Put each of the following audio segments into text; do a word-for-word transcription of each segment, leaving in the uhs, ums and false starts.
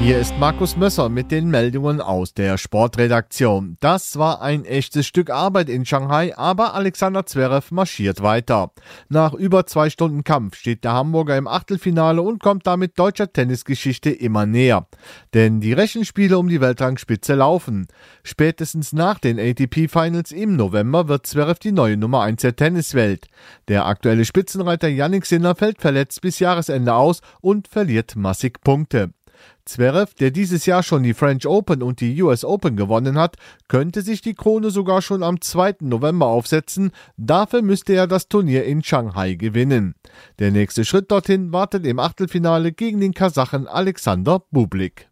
Hier ist Markus Mösser mit den Meldungen aus der Sportredaktion. Das war ein echtes Stück Arbeit in Shanghai, aber Alexander Zverev marschiert weiter. Nach über zwei Stunden Kampf steht der Hamburger im Achtelfinale und kommt damit deutscher Tennisgeschichte immer näher. Denn die Rechenspiele um die Weltrangspitze laufen. Spätestens nach den A T P Finals im November wird Zverev die neue Nummer eins der Tenniswelt. Der aktuelle Spitzenreiter Jannik Sinner fällt verletzt bis Jahresende aus und verliert massig Punkte. Zverev, der dieses Jahr schon die French Open und die U S Open gewonnen hat, könnte sich die Krone sogar schon am zweiten November aufsetzen. Dafür müsste er das Turnier in Shanghai gewinnen. Der nächste Schritt dorthin wartet im Achtelfinale gegen den Kasachen Alexander Bublik.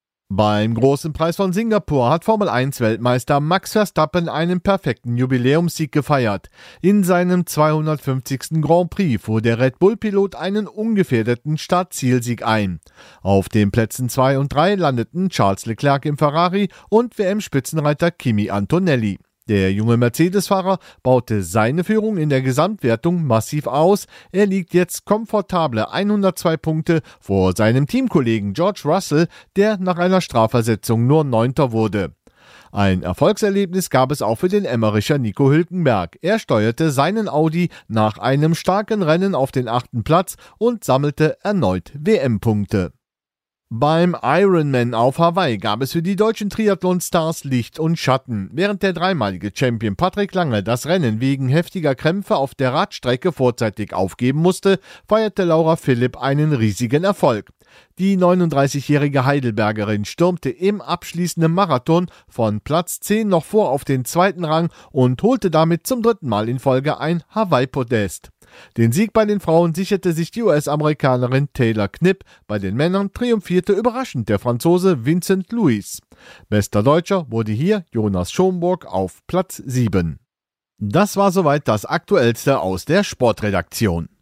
Beim Großen Preis von Singapur hat Formel eins Weltmeister Max Verstappen einen perfekten Jubiläumssieg gefeiert. In seinem zweihundertfünfzigsten Grand Prix fuhr der Red Bull-Pilot einen ungefährdeten Start-Zielsieg ein. Auf den Plätzen zwei und drei landeten Charles Leclerc im Ferrari und W M-Spitzenreiter Kimi Antonelli. Der junge Mercedes-Fahrer baute seine Führung in der Gesamtwertung massiv aus. Er liegt jetzt komfortable hundertzwei Punkte vor seinem Teamkollegen George Russell, der nach einer Strafversetzung nur Neunter wurde. Ein Erfolgserlebnis gab es auch für den Emmericher Nico Hülkenberg. Er steuerte seinen Audi nach einem starken Rennen auf den achten Platz und sammelte erneut W M-Punkte. Beim Ironman auf Hawaii gab es für die deutschen Triathlon-Stars Licht und Schatten. Während der dreimalige Champion Patrick Lange das Rennen wegen heftiger Krämpfe auf der Radstrecke vorzeitig aufgeben musste, feierte Laura Philipp einen riesigen Erfolg. Die neununddreißigjährige Heidelbergerin stürmte im abschließenden Marathon von Platz zehn noch vor auf den zweiten Rang und holte damit zum dritten Mal in Folge ein Hawaii-Podest. Den Sieg bei den Frauen sicherte sich die U S-Amerikanerin Taylor Knipp. Bei den Männern triumphierte überraschend der Franzose Vincent Luis. Bester Deutscher wurde hier Jonas Schomburg auf Platz sieben. Das war soweit das Aktuellste aus der Sportredaktion.